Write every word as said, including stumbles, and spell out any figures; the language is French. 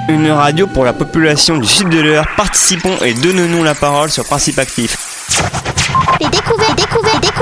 Une radio pour la population du sud de l'Eure. Participons et donnons-nous la parole sur Principe Actif. Les découvertes, découvertes, découvertes.